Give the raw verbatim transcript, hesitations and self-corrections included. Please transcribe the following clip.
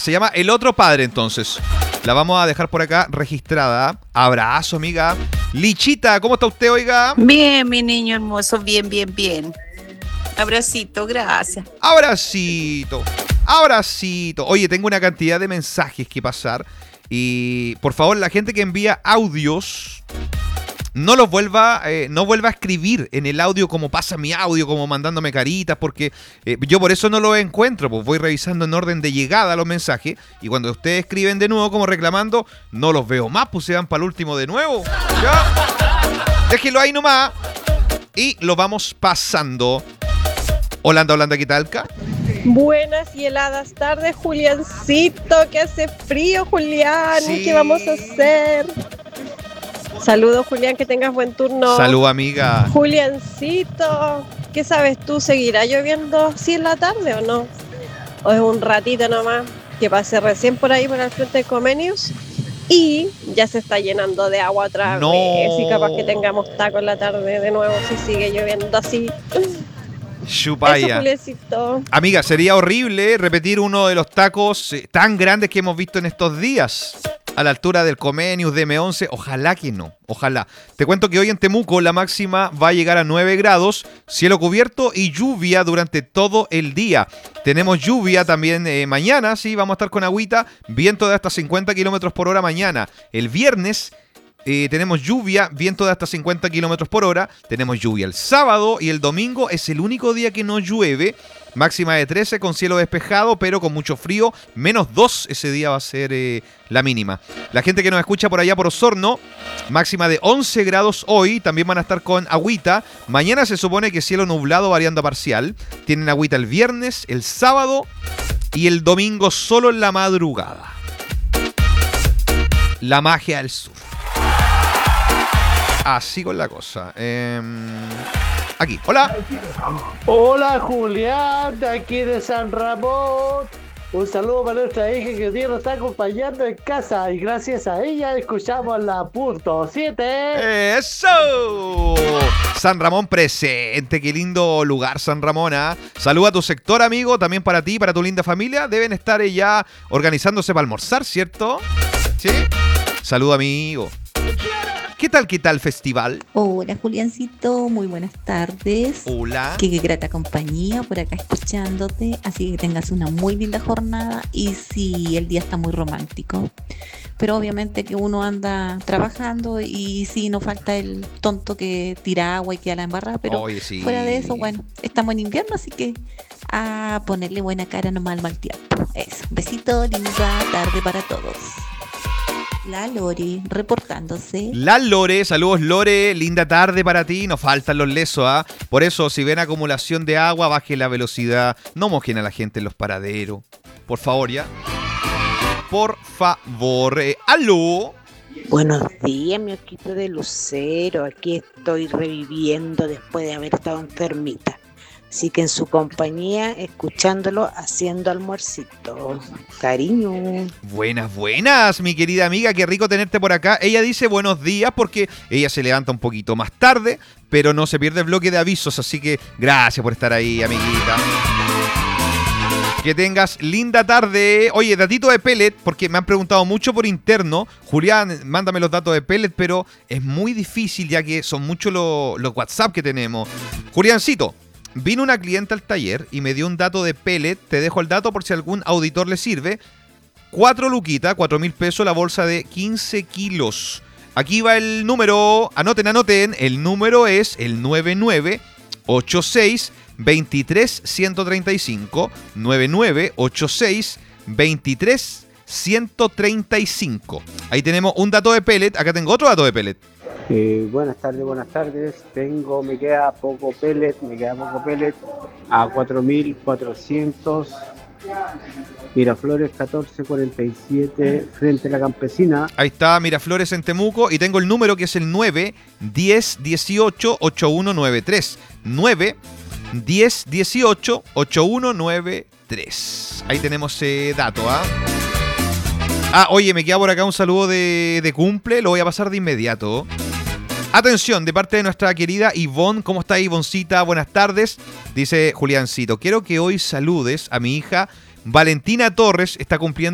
Se llama El Otro Padre, entonces. La vamos a dejar por acá registrada. Abrazo, amiga. Lichita, ¿cómo está usted, oiga? Bien, mi niño hermoso, bien, bien, bien. Abracito, gracias. Abracito, abracito. Oye, tengo una cantidad de mensajes que pasar. Y por favor, la gente que envía audios, no los vuelva, eh, no vuelva a escribir en el audio como pasa mi audio, como mandándome caritas, porque eh, yo por eso no los encuentro, pues voy revisando en orden de llegada los mensajes, y cuando ustedes escriben de nuevo como reclamando, no los veo más, pues se van para el último de nuevo. ¿Ya? Déjenlo ahí nomás y lo vamos pasando. Holanda, Holanda, ¿qué tal? Buenas y heladas tardes, Juliancito, que hace frío, Julián, Sí. ¿qué vamos a hacer? Saludos, Julián, que tengas buen turno. Salud, amiga. Juliancito, ¿qué sabes tú? ¿Seguirá lloviendo así en la tarde o no? ¿O es un ratito nomás que pasé recién por ahí por el frente de Comenius y ya se está llenando de agua otra No. vez y capaz que tengamos taco en la tarde de nuevo si sigue lloviendo así? Chupaya. Eso, Juliancito. Amiga, sería horrible repetir uno de los tacos eh, tan grandes que hemos visto en estos días. A la altura del Comenius, de eme once. Ojalá que no, ojalá. Te cuento que hoy en Temuco la máxima va a llegar a nueve grados, cielo cubierto y lluvia durante todo el día. Tenemos lluvia también eh, mañana, sí, vamos a estar con agüita, viento de hasta cincuenta kilómetros por hora mañana. El viernes eh, tenemos lluvia, viento de hasta cincuenta kilómetros por hora. Tenemos lluvia el sábado y el domingo es el único día que no llueve. Máxima de trece con cielo despejado, pero con mucho frío. Menos dos ese día va a ser eh, la mínima. La gente que nos escucha por allá por Osorno, máxima de once grados hoy. También van a estar con agüita. Mañana se supone que cielo nublado variando a parcial. Tienen agüita el viernes, el sábado y el domingo solo en la madrugada. La magia del sur. Así con la cosa. Eh, aquí, hola. Hola Julián, de aquí de San Ramón. Un saludo para nuestra hija que Dios nos está acompañando en casa y gracias a ella escuchamos la punto siete. ¡Eso! San Ramón presente, qué lindo lugar San Ramón, ¿eh? Saluda a tu sector, amigo, también para ti, para tu linda familia. Deben estar ya organizándose para almorzar, ¿cierto? ¿Sí? Saluda, amigo. ¿Qué tal, qué tal festival? Hola Juliancito, muy buenas tardes. Hola. Qué, qué grata compañía por acá escuchándote, así que tengas una muy linda jornada y sí, el día está muy romántico. Pero obviamente que uno anda trabajando y sí, no falta el tonto que tira agua y queda la embarrada, pero Oye, sí. fuera de eso, bueno, estamos en invierno, así que a ponerle buena cara nomás al mal tiempo. Eso, besito, linda tarde para todos. La Lore, reportándose. La Lore, saludos Lore, linda tarde para ti, nos faltan los lesos, ¿ah? Por eso, si ven acumulación de agua, baje la velocidad, no mojen a la gente en los paraderos. Por favor, ¿ya? Por favor. Eh, ¿Aló? Buenos días, mi ojito de lucero, aquí estoy reviviendo después de haber estado enfermita. Así que en su compañía, escuchándolo, haciendo almuercito. Cariño. Buenas, buenas, mi querida amiga. Qué rico tenerte por acá. Ella dice buenos días porque ella se levanta un poquito más tarde, pero no se pierde el bloque de avisos. Así que gracias por estar ahí, amiguita. Que tengas linda tarde. Oye, datito de pellet, porque me han preguntado mucho por interno. Julián, mándame los datos de pellet, pero es muy difícil ya que son muchos los, los WhatsApp que tenemos. Juliancito. Vino una clienta al taller y me dio un dato de pellet. Te dejo el dato por si algún auditor le sirve. Cuatro luquitas, cuatro mil pesos la bolsa de quince kilos. Aquí va el número. Anoten, anoten. El número es el nueve nueve ocho seis dos tres uno tres cinco. nueve nueve ocho seis dos tres uno tres cinco. Ahí tenemos un dato de pellet. Acá tengo otro dato de pellet. Eh, buenas tardes, buenas tardes. Tengo, me queda poco pellet, me queda poco pellet a cuatro mil cuatrocientos Miraflores catorce cuarenta y siete frente a la Campesina. Ahí está Miraflores en Temuco y tengo el número que es el nueve diez dieciocho ochenta y uno noventa y tres. nueve diez dieciocho ochenta y uno noventa y tres. Ahí tenemos ese dato, ¿ah? Ah, oye, me queda por acá un saludo de, de cumple, lo voy a pasar de inmediato. Atención, de parte de nuestra querida Ivonne. ¿Cómo está, Ivoncita? Buenas tardes. Dice Juliancito, quiero que hoy saludes a mi hija Valentina Torres, está cumpliendo